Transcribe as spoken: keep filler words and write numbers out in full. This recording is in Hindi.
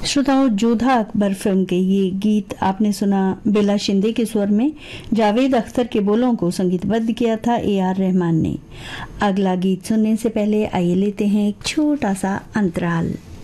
श्रोताओं, जोधा अकबर फिल्म के ये गीत आपने सुना बेला शिंदे के स्वर में। जावेद अख्तर के बोलों को संगीतबद्ध किया था ए आर रहमान ने। अगला गीत सुनने से पहले आइए लेते हैं एक छोटा सा अंतराल।